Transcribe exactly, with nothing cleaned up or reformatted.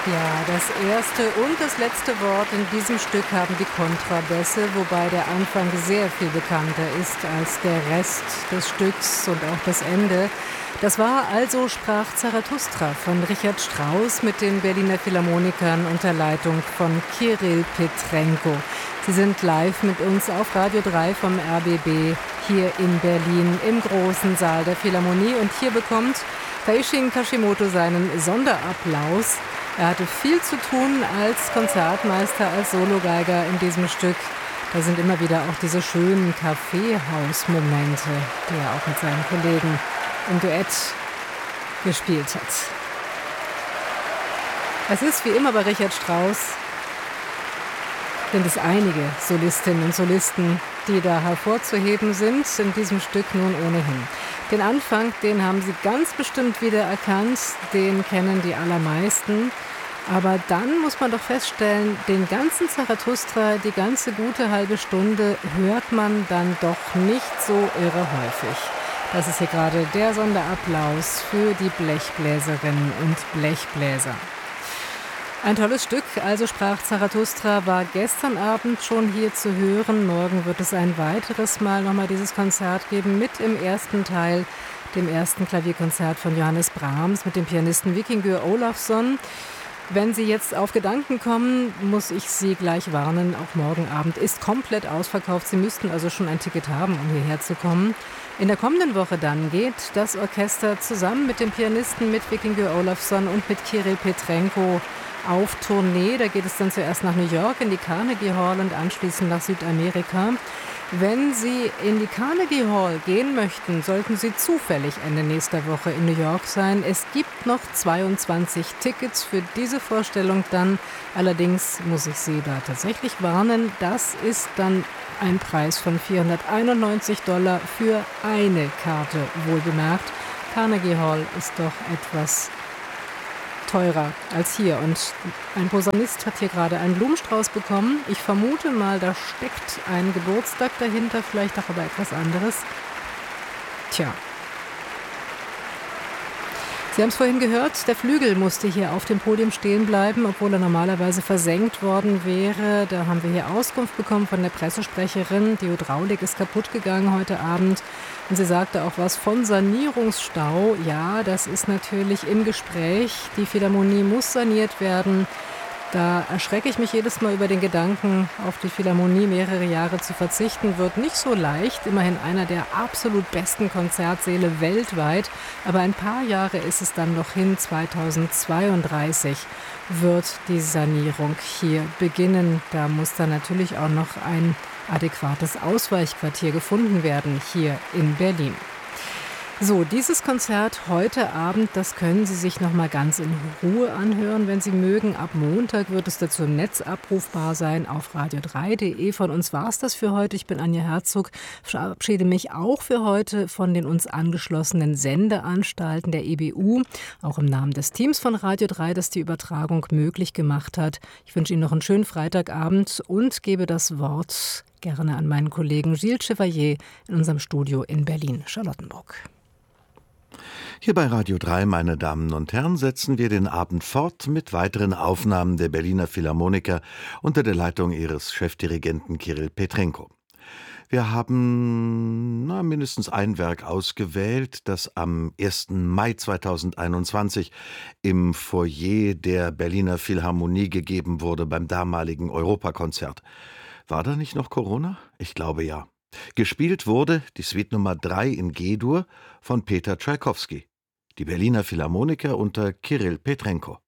Ja, das erste und das letzte Wort in diesem Stück haben die Kontrabässe, wobei der Anfang sehr viel bekannter ist als der Rest des Stücks und auch das Ende. Das war Also sprach Zarathustra von Richard Strauss mit den Berliner Philharmonikern unter Leitung von Kirill Petrenko. Sie sind live mit uns auf Radio drei vom R B B hier in Berlin im großen Saal der Philharmonie. Und hier bekommt Taishin Kashimoto seinen Sonderapplaus. Er hatte viel zu tun als Konzertmeister, als Sologeiger in diesem Stück. Da sind immer wieder auch diese schönen Kaffeehaus-Momente, die er auch mit seinen Kollegen im Duett gespielt hat. Es ist wie immer bei Richard Strauss, sind es einige Solistinnen und Solisten, die da hervorzuheben sind, in diesem Stück nun ohnehin. Den Anfang, den haben Sie ganz bestimmt wieder erkannt, den kennen die allermeisten. Aber dann muss man doch feststellen, den ganzen Zarathustra, die ganze gute halbe Stunde, hört man dann doch nicht so irre häufig. Das ist hier gerade der Sonderapplaus für die Blechbläserinnen und Blechbläser. Ein tolles Stück, Also sprach Zarathustra, war gestern Abend schon hier zu hören. Morgen wird es ein weiteres Mal nochmal dieses Konzert geben mit im ersten Teil, dem ersten Klavierkonzert von Johannes Brahms mit dem Pianisten Víkingur Ólafsson. Wenn Sie jetzt auf Gedanken kommen, muss ich Sie gleich warnen, auch morgen Abend ist komplett ausverkauft. Sie müssten also schon ein Ticket haben, um hierher zu kommen. In der kommenden Woche dann geht das Orchester zusammen mit dem Pianisten, mit Víkingur Ólafsson und mit Kirill Petrenko auf Tournee. Da geht es dann zuerst nach New York in die Carnegie Hall und anschließend nach Südamerika. Wenn Sie in die Carnegie Hall gehen möchten, sollten Sie zufällig Ende nächster Woche in New York sein. Es gibt noch zweiundzwanzig Tickets für diese Vorstellung dann. Allerdings muss ich Sie da tatsächlich warnen, das ist dann ein Preis von vierhunderteinundneunzig Dollar für eine Karte, wohlbemerkt. Carnegie Hall ist doch etwas teurer als hier. Und ein Posaunist hat hier gerade einen Blumenstrauß bekommen. Ich vermute mal, da steckt ein Geburtstag dahinter, vielleicht auch aber etwas anderes. Tja. Sie haben es vorhin gehört, der Flügel musste hier auf dem Podium stehen bleiben, obwohl er normalerweise versenkt worden wäre. Da haben wir hier Auskunft bekommen von der Pressesprecherin. Die Hydraulik ist kaputt gegangen heute Abend. Und sie sagte auch was von Sanierungsstau. Ja, das ist natürlich im Gespräch. Die Philharmonie muss saniert werden. Da erschrecke ich mich jedes Mal über den Gedanken, auf die Philharmonie mehrere Jahre zu verzichten. Wird nicht so leicht, immerhin einer der absolut besten Konzertsäle weltweit. Aber ein paar Jahre ist es dann noch hin, zweitausendzweiunddreißig wird die Sanierung hier beginnen. Da muss dann natürlich auch noch ein adäquates Ausweichquartier gefunden werden hier in Berlin. So, dieses Konzert heute Abend, das können Sie sich noch mal ganz in Ruhe anhören, wenn Sie mögen. Ab Montag wird es dazu im Netz abrufbar sein auf radio drei punkt de. Von uns war es das für heute. Ich bin Anja Herzog, verabschiede mich auch für heute von den uns angeschlossenen Sendeanstalten der E B U, auch im Namen des Teams von Radio drei, das die Übertragung möglich gemacht hat. Ich wünsche Ihnen noch einen schönen Freitagabend und gebe das Wort gerne an meinen Kollegen Gilles Chevalier in unserem Studio in Berlin-Charlottenburg. Hier bei Radio drei, meine Damen und Herren, setzen wir den Abend fort mit weiteren Aufnahmen der Berliner Philharmoniker unter der Leitung ihres Chefdirigenten Kirill Petrenko. Wir haben na, mindestens ein Werk ausgewählt, das am ersten Mai zweitausendeinundzwanzig im Foyer der Berliner Philharmonie gegeben wurde beim damaligen Europakonzert. War da nicht noch Corona? Ich glaube ja. Gespielt wurde die Suite Nummer drei in G-Dur von Peter Tschaikowski. Die Berliner Philharmoniker unter Kirill Petrenko.